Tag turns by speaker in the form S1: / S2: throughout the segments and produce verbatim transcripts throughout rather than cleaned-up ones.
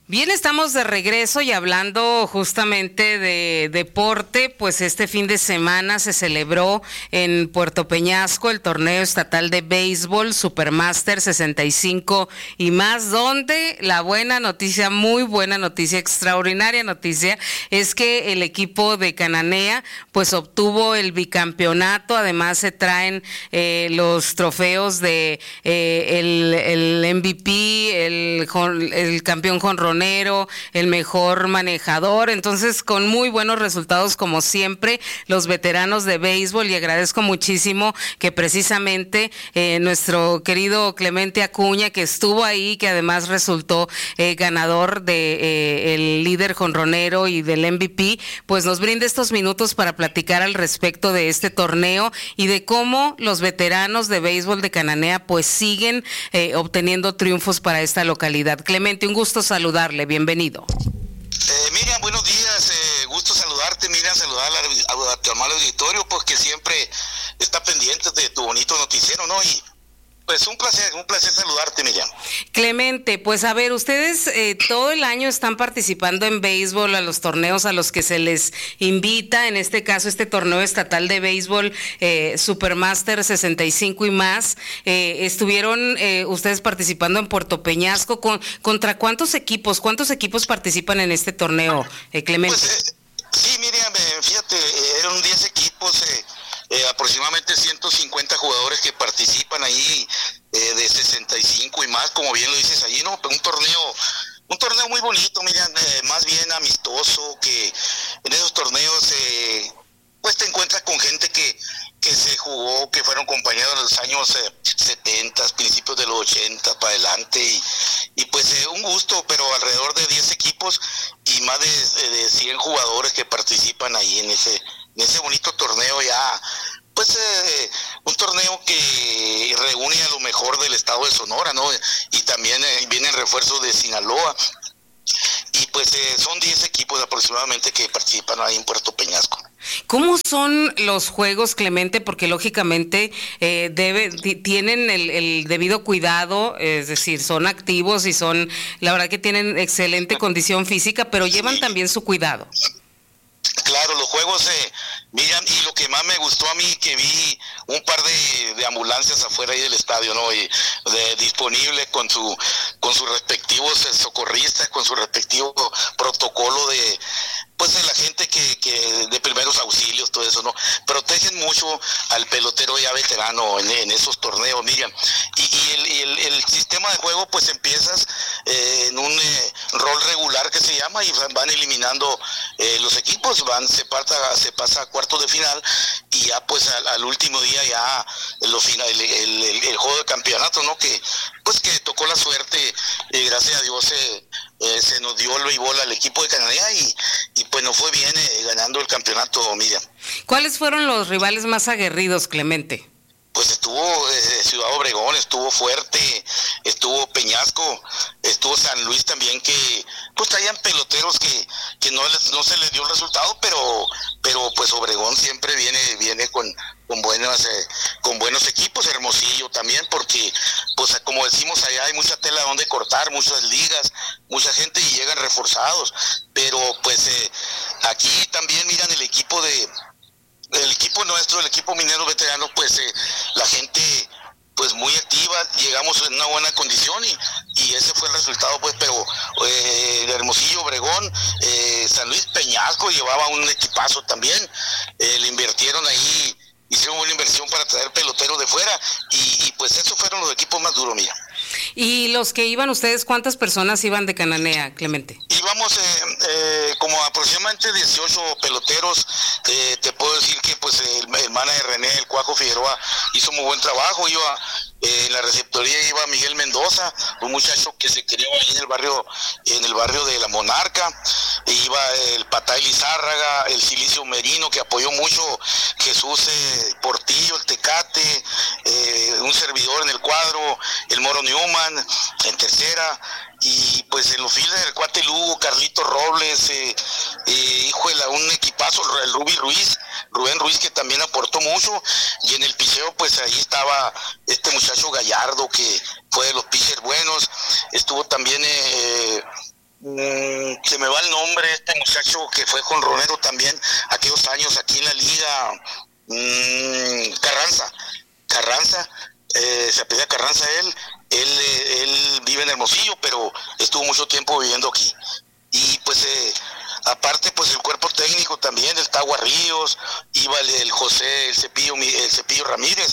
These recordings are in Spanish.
S1: Bien, estamos de regreso y hablando justamente de deporte, pues este fin de semana se celebró en Puerto Peñasco el torneo estatal de béisbol Supermaster sesenta y cinco y más, donde la buena noticia, muy buena noticia, extraordinaria noticia, es que el equipo de Cananea pues obtuvo el bicampeonato. Además se traen eh, los trofeos de eh, el, el M V P, el, el campeón jonronero, el mejor manejador. Entonces, con muy buenos resultados como siempre los veteranos de béisbol, y agradezco muchísimo que precisamente eh, nuestro querido Clemente Acuña, que estuvo ahí, que además resultó eh, ganador de eh, el líder jonronero y del M V P, pues nos brinde estos minutos para platicar al respecto de este torneo y de cómo los veteranos de béisbol de Cananea pues siguen eh, obteniendo triunfos para esta localidad. Clemente, un gusto saludar. Bienvenido.
S2: Eh, Miriam, buenos días, eh, gusto saludarte, Miriam, saludar a, a tu amable auditorio, pues que siempre está pendiente de tu bonito noticiero, ¿no? Y pues un placer, un placer saludarte, Miriam.
S1: Clemente, pues a ver, ustedes eh, todo el año están participando en béisbol, a los torneos a los que se les invita, en este caso este torneo estatal de béisbol eh, Supermaster sesenta y cinco y más. Eh, estuvieron eh, ustedes participando en Puerto Peñasco. Con, ¿Contra cuántos equipos, cuántos equipos participan en este torneo, eh, Clemente?
S2: Pues, eh, sí, Miriam, eh, fíjate, eh, eran diez equipos, eh, Eh, aproximadamente ciento cincuenta jugadores que participan ahí eh, de sesenta y cinco y más, como bien lo dices ahí, ¿no? Un torneo, un torneo muy bonito, miran, eh, más bien amistoso, que en esos torneos eh, pues te encuentras con gente que, que se jugó, que fueron compañeros en los años eh, setenta, principios de los ochenta para adelante, y, y pues eh, un gusto, pero alrededor de diez equipos y más de, de cien jugadores que participan ahí en ese en ese bonito torneo ya, pues eh, un torneo que reúne a lo mejor del estado de Sonora, ¿no? Y también eh, vienen refuerzos de Sinaloa, y pues eh, son diez equipos aproximadamente que participan ahí en Puerto Peñasco.
S1: ¿Cómo son los juegos, Clemente? Porque lógicamente eh, debe, t- tienen el, el debido cuidado, es decir, son activos y son, la verdad que tienen excelente condición física, pero llevan
S2: Sí.
S1: también su cuidado.
S2: Claro, los juegos, eh, miran, y lo que más me gustó a mí, que vi un par de, de ambulancias afuera ahí del estadio, ¿no? Y de, disponibles con su con sus respectivos eh, socorristas, con su respectivo protocolo de, pues de la gente que, que de primeros auxilios, todo eso, ¿no? Protegen mucho al pelotero ya veterano en, en esos torneos, Miriam. Y, y, el, y el, el sistema de juego, pues empiezas eh, en un eh, rol regular que se llama, y van eliminando eh, los equipos, van se pasa, se pasa a cuartos de final, y ya pues al, al último día ya lo final, el, el, el, el juego de campeonato, ¿no? Que pues que tocó la suerte, eh, gracias a Dios eh, eh, se nos dio el béisbol al equipo de Cananea, y, y pues nos fue bien eh, ganando el campeonato, Miriam.
S1: ¿Cuáles fueron los rivales más aguerridos, Clemente?
S2: Pues estuvo eh, Ciudad Obregón, estuvo Fuerte, estuvo Peñasco, estuvo San Luis también, que pues traían peloteros que, que no les, no se les dio el resultado, pero pero pues Obregón siempre viene viene con con buenas eh, con buenos equipos. Hermosillo también, porque pues como decimos allá hay mucha tela donde cortar, muchas ligas, mucha gente, y llegan reforzados, pero pues eh, aquí también miran el equipo de el equipo nuestro, el equipo minero veterano, pues eh, la gente pues muy activa, llegamos en una buena condición, y, y ese fue el resultado, pues. Pero eh, Hermosillo, Obregón, eh, San Luis, Peñasco llevaba un equipazo también, eh, le invirtieron ahí, hicieron una inversión para traer peloteros de fuera, y, y pues esos fueron los equipos más duros, mira.
S1: ¿Y los que iban ustedes, cuántas personas iban de Cananea, Clemente?
S2: Íbamos eh, eh, como aproximadamente dieciocho peloteros. Eh, te puedo decir que pues el, el manager René, el Cuajo Figueroa, hizo muy buen trabajo. Iba eh, en la receptoría iba Miguel Mendoza, un muchacho que se crió ahí en el barrio, en el barrio de La Monarca. E iba el Patay Lizárraga, el Silicio Merino, que apoyó mucho, Jesús eh, Portillo, el Tecate, eh, un servidor en el cuadro, el Moro Newman en tercera, y pues en los files el cuate Lugo, Carlito Robles, eh, eh, hijo de la, un equipazo, el Ruby Ruiz, Rubén Ruiz, que también aportó mucho, y en el picheo pues ahí estaba este muchacho Gallardo, que fue de los pitchers buenos. Estuvo también eh, mm, se me va el nombre, este muchacho que fue con Ronero también, aquellos años aquí en la liga, mmm, Carranza, Carranza, eh, se apellida Carranza él, él, eh, él vive en Hermosillo, pero estuvo mucho tiempo viviendo aquí. Y pues eh, aparte pues el cuerpo técnico también, el Tagua Ríos, iba el, el José, el Cepillo, el Cepillo Ramírez,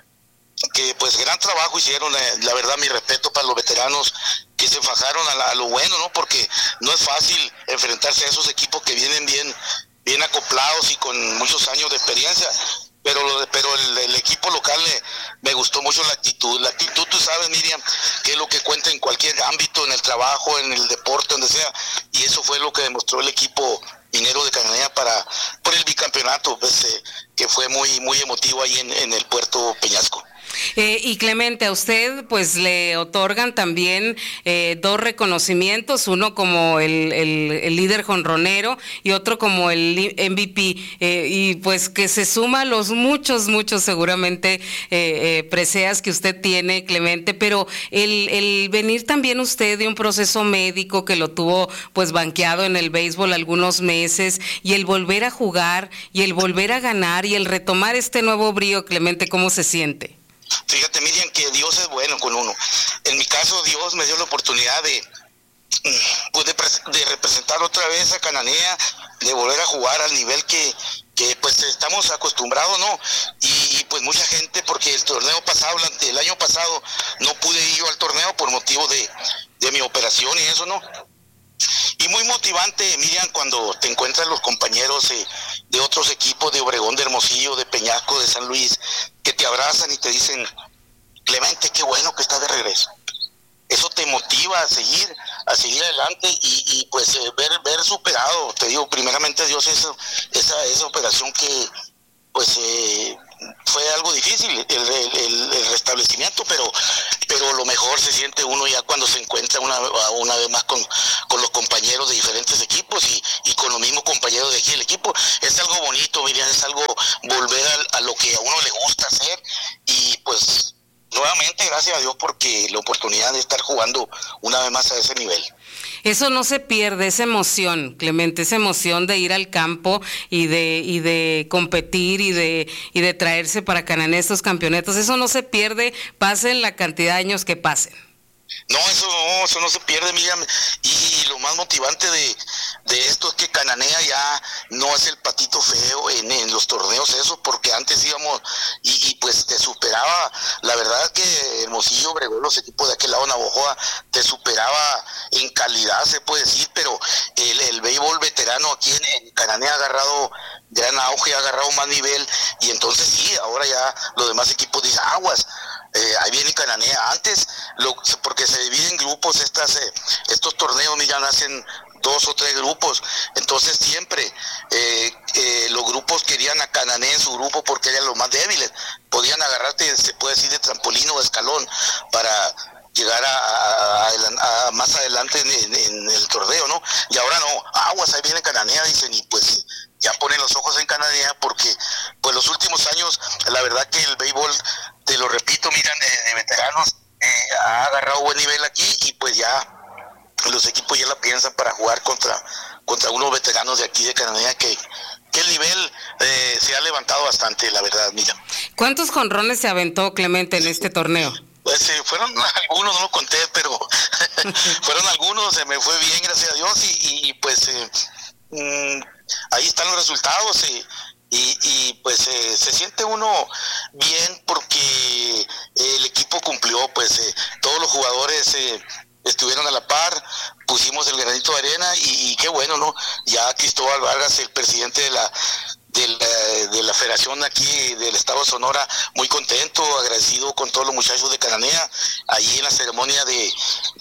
S2: que pues gran trabajo hicieron, eh, la verdad mi respeto para los veteranos que se fajaron a, la, a lo bueno, ¿no? Porque no es fácil enfrentarse a esos equipos que vienen bien, bien acoplados y con muchos años de experiencia. Pero pero el, el equipo local eh, me gustó mucho la actitud. La actitud, tú sabes, Miriam, que es lo que cuenta en cualquier ámbito, en el trabajo, en el deporte, donde sea. Y eso fue lo que demostró el equipo minero de Cananea para por el bicampeonato, pues, eh, que fue muy muy emotivo ahí en, en el Puerto Peñasco.
S1: Eh, y Clemente, a usted pues le otorgan también eh, dos reconocimientos, uno como el, el, el líder jonronero y otro como el M V P, eh, y pues que se suma a los muchos, muchos seguramente eh, eh, preseas que usted tiene, Clemente, pero el, el venir también usted de un proceso médico que lo tuvo pues banqueado en el béisbol algunos meses, y el volver a jugar y el volver a ganar y el retomar este nuevo brío, Clemente, ¿cómo se siente?
S2: Fíjate, Miriam, que Dios es bueno con uno. En mi caso, Dios me dio la oportunidad de, pues, de, de representar otra vez a Cananea, de volver a jugar al nivel que, que pues estamos acostumbrados, ¿no? Y, y pues mucha gente, porque el torneo pasado, el año pasado, no pude ir yo al torneo por motivo de, de mi operación y eso, ¿no? Y muy motivante, Miriam, cuando te encuentras los compañeros eh, de otros equipos, de Obregón, de Hermosillo, de Peñasco, de San Luis, que te abrazan y te dicen, Clemente, qué bueno que estás de regreso. Eso te motiva a seguir, a seguir adelante y, y pues eh, ver, ver superado, te digo, primeramente Dios, esa, esa, esa operación que pues eh, fue algo difícil, el, el, el restablecimiento, pero pero lo mejor se siente uno ya cuando se encuentra una, una vez más con, con los compañeros de diferentes equipos y, y con los mismos compañeros de aquí del equipo. Es algo bonito, Miriam, es algo volver a, a lo que a uno le gusta hacer y pues nuevamente gracias a Dios porque la oportunidad de estar jugando una vez más a ese nivel.
S1: Eso no se pierde, esa emoción, Clemente, esa emoción de ir al campo y de y de competir y de y de traerse para Cananea estos campeonatos, eso no se pierde, pasen la cantidad de años que pasen.
S2: No, eso no, eso no se pierde, Miriam. Y, y lo más motivante de, de esto es que Cananea ya no es el patito feo en, en los torneos esos, porque antes íbamos y, y pues te superaba, la verdad que Hermosillo, Obregón, los equipos de aquel lado, Navojoa, te superaba en calidad, se puede decir, pero el, el béisbol veterano aquí en, en Cananea ha agarrado gran auge, ha agarrado más nivel, y entonces sí, ahora ya los demás equipos dicen, aguas, Eh, ahí viene Cananea. Antes, lo, porque se dividen en grupos, estas, eh, estos torneos ya nacen dos o tres grupos, entonces siempre eh, eh, los grupos querían a Cananea en su grupo porque eran los más débiles, podían agarrarte, se puede decir, de trampolín o de escalón para llegar a, a, a, a más adelante en, en, en el torneo, ¿no? Y ahora no, aguas, ahí viene Cananea, dicen, y pues ya ponen los ojos en Cananea porque pues los últimos años, la verdad que el béisbol, te lo repito, miran, de, de veteranos, eh, ha agarrado buen nivel aquí y pues ya los equipos ya la piensan para jugar contra contra unos veteranos de aquí de Cananea que, que el nivel eh, se ha levantado bastante, la verdad, mira.
S1: ¿Cuántos jonrones se aventó Clemente en este torneo?
S2: Pues eh, fueron algunos, no lo conté, pero fueron algunos, se me fue bien, gracias a Dios, y, y pues eh, mmm, ahí están los resultados, eh, y, y pues eh, se siente uno bien porque el equipo cumplió, pues eh, todos los jugadores eh, estuvieron a la par, pusimos el granito de arena y, y qué bueno, ¿no? Ya Cristóbal Vargas, el presidente de la de la, de la federación aquí del estado de Sonora, muy contento, agradecido con todos los muchachos de Cananea, ahí en la ceremonia de,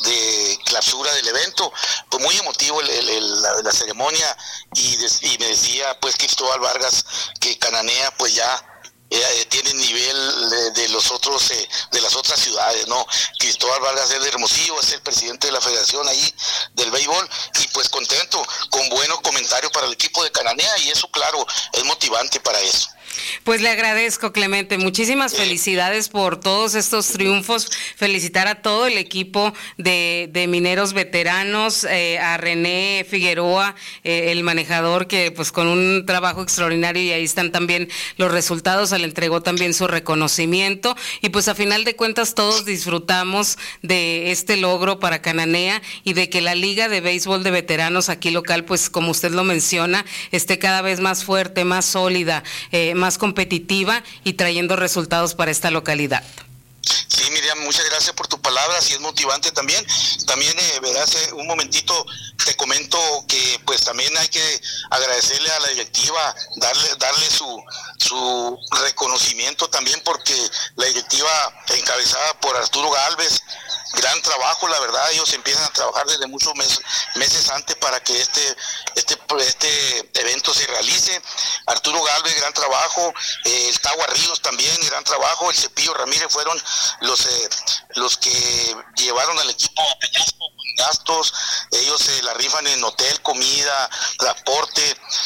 S2: de clausura del evento, pues muy emotivo el, el, el, la, la ceremonia, y, de, y me decía pues Cristóbal Vargas que Cananea pues ya Eh, tiene nivel de, de los otros eh, de las otras ciudades, ¿no? Cristóbal Vargas es de Hermosillo, es el presidente de la federación ahí del béisbol, y pues contento, con buenos comentarios para el equipo de Cananea, y eso claro, es motivante para eso.
S1: Pues le agradezco, Clemente, muchísimas felicidades por todos estos triunfos, felicitar a todo el equipo de, de mineros veteranos, eh, a René Figueroa, eh, el manejador, que pues con un trabajo extraordinario, y ahí están también los resultados, se le entregó también su reconocimiento, y pues a final de cuentas todos disfrutamos de este logro para Cananea y de que la Liga de Béisbol de Veteranos aquí local, pues como usted lo menciona, esté cada vez más fuerte, más sólida, eh, más competitiva y trayendo resultados para esta localidad.
S2: Sí, Miriam, muchas gracias por tu palabra, así es motivante también. También, eh, verás, eh, un momentito te comento que pues también hay que agradecerle a la directiva, darle darle su su reconocimiento también, porque la directiva encabezada por Arturo Galvez, gran trabajo, la verdad, ellos empiezan a trabajar desde muchos meses, meses antes para que este este este evento se realice. Arturo Galvez, gran trabajo, eh, el Tagua Ríos también, gran trabajo, el Cepillo Ramírez fueron los eh, los que llevaron al equipo a Peñasco con gastos, ellos se eh, la rifan en hotel, comida, transporte,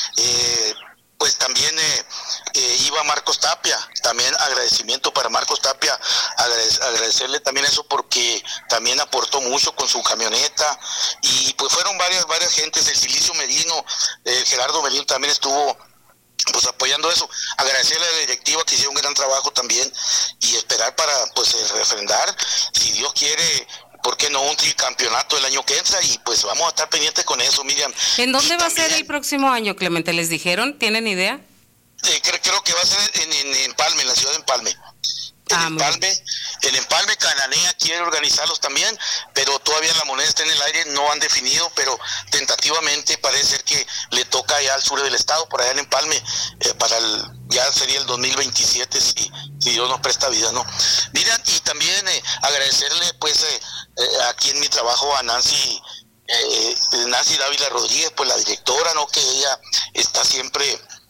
S2: eh, pues también eh, eh, iba Marcos Tapia, también agradecimiento para Marcos Tapia, agrade- agradecerle también eso porque también aportó mucho con su camioneta, y pues fueron varias, varias gentes, el Silicio Merino, eh, Gerardo Merino también estuvo pues apoyando eso, agradecerle a la directiva que hicieron un gran trabajo también, y esperar para pues refrendar, si Dios quiere, ¿por qué no un tricampeonato el año que entra? Y pues vamos a estar pendientes con eso, Miriam.
S1: ¿En dónde
S2: y
S1: va
S2: también,
S1: a ser el próximo año, Clemente? ¿Les dijeron? ¿Tienen idea?
S2: Eh, creo, creo que va a ser en, en, en Empalme, en la ciudad de Empalme. En
S1: Ah,
S2: Empalme, el Empalme, Cananea quiere organizarlos también, pero todavía la moneda está en el aire, no han definido, pero tentativamente parece ser que le toca allá al sur del estado, por allá en Empalme, eh, para el, ya sería el dos mil veintisiete, si, si Dios nos presta vida, ¿no? Mira, y también eh, agradecerle, pues, eh, eh, aquí en mi trabajo a Nancy, eh, Nancy Dávila Rodríguez, pues la directora, ¿no? Que ella está siempre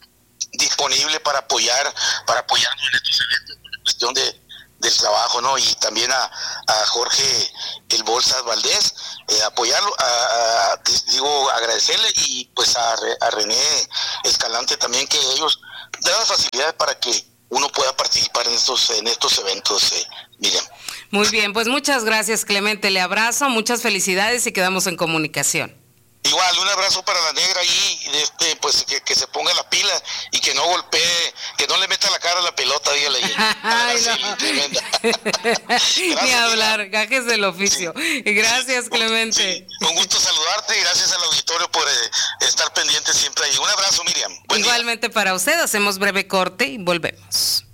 S2: disponible para apoyar, para apoyarnos en estos eventos, por la cuestión de, del trabajo, ¿no? Y también a, a Jorge el Bolsas Valdés, eh, apoyarlo, a, a, digo, agradecerle, y pues a, a René Escalante también, que ellos dan las facilidades para que uno pueda participar en estos, en estos eventos, eh, Miriam.
S1: Muy bien, pues muchas gracias, Clemente, le abrazo, muchas felicidades y quedamos en comunicación.
S2: Igual, un abrazo para la negra ahí, este, pues que, que se ponga la pila y que no golpee, que no le meta la cara a la pelota, dígale.
S1: Ay, no. Ni hablar, gajes del oficio. Sí. Gracias, Clemente.
S2: Sí, con gusto saludarte y gracias al auditorio por eh, estar pendiente siempre ahí. Un abrazo, Miriam. Buen
S1: Igualmente
S2: día.
S1: para usted, hacemos breve corte y volvemos.